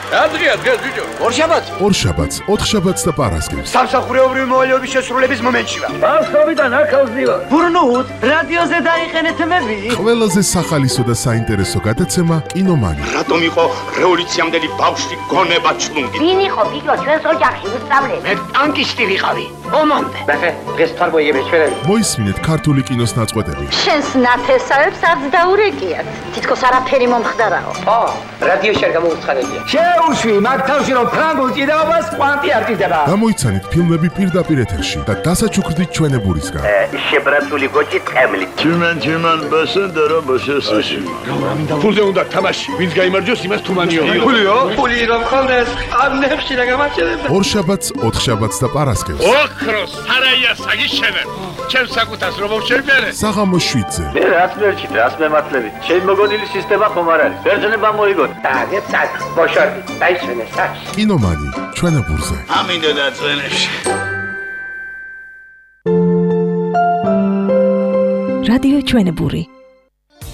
Adria, bიჭო. ორშაბათს, ოთხშაბათს და პარასკევს. სამსახურეობრივი მოვალეობის შესრულების მომენტში ვარ. Ბავშვობიდან აქ ავზივარ. ბურნუთ, რადიოზე დაიყენეთ მები. ყველაზე სახალისო და საინტერესო გადაცემა კინომანი. რატომ იყო რევოლუციამდელი ბავშვი გონება ჩლუნგი? ვინ იყო გიგო ჩვენს ოჯახში უსწავლელი? მე ტანკისტი ვიყავი. ომამდე. ბახე, დღეს თარ მოიგებს ჩვენები. მოისმინეთ ქართული კინოს ნაწყვეტები. შენს ნათესავებს არც დაურეკიათ. თითქოს არაფერი მომხდარაო. რადიოში არ გამოუცხადებია. შეუშვი, მაგ თავში რომ ფრანგულ ჭიდაობას კვანტი არ ჭირდება. გამოიცანით ფილმები პირდაპირ ეთერში და დასაჩუქრდით ჩვენებურისგან. შებრაცული გოჭი ტყემლი. Чиман басендера башесაში. ფულზე უნდა თამაში. ვინც გაიმარჯვოს, იმას თუმანიო. ფული რომ ხონდეს, ამნებში რა გამაჩერებდა. ორშაბათს, ოთხშაბათს და პარასკევს. ოქროს სარაია საგიშენებ. ჩემს საკუთას რომ შევბერე. საღამოს 7-ზე. მე რას მერჩით, რას მემართლებით? ჩემი მოგონილი სისტემა ხომ არ არის. ბერძნება მოიგოთ. დაგეცად, მოშორდი. დაისვენე საჩი. კინომანი, ჩვენებურზე. ამინდა დაწვენებში. რადიო ჩვენებური